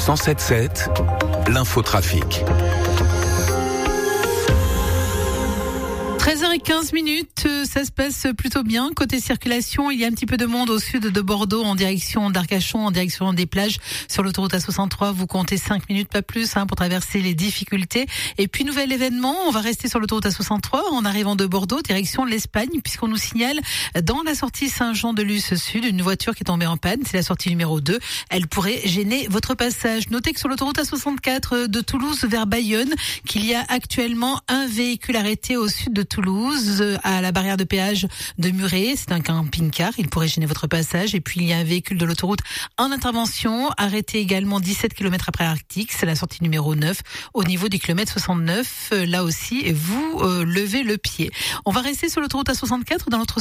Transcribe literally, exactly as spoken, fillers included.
cent sept sept, l'infotrafic. treize heures quinze minutes, ça se passe plutôt bien. Côté circulation, il y a un petit peu de monde au sud de Bordeaux en direction d'Arcachon, en direction des plages. Sur l'autoroute A soixante-trois, vous comptez cinq minutes, pas plus, hein, pour traverser les difficultés. Et puis, nouvel événement, on va rester sur l'autoroute A soixante-trois en arrivant de Bordeaux, direction l'Espagne, puisqu'on nous signale dans la sortie Saint-Jean-de-Luz Sud, une voiture qui est tombée en panne. C'est la sortie numéro deux. Elle pourrait gêner votre passage. Notez que sur l'autoroute A soixante-quatre de Toulouse vers Bayonne, qu'il y a actuellement un véhicule arrêté au sud de Toulouse, à la barrière de péage de Muret. C'est un camping-car, il pourrait gêner votre passage. Et puis il y a un véhicule de l'autoroute en intervention, arrêté également dix-sept kilomètres après Arctique. C'est la sortie numéro neuf, au niveau du kilomètre soixante-neuf. Là aussi, vous euh, levez le pied. On va rester sur l'autoroute A soixante-quatre dans notre